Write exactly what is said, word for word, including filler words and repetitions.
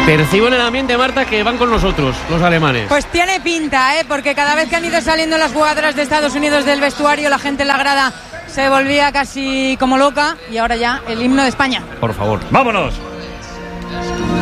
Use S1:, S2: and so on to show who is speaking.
S1: Percibo en el ambiente, Marta, que van con nosotros, los alemanes.
S2: Pues tiene pinta, ¿eh? Porque cada vez que han ido saliendo las jugadoras de Estados Unidos del vestuario, la gente en la grada se volvía casi como loca. Y ahora ya el himno de España.
S1: Por favor.
S3: ¡Vámonos!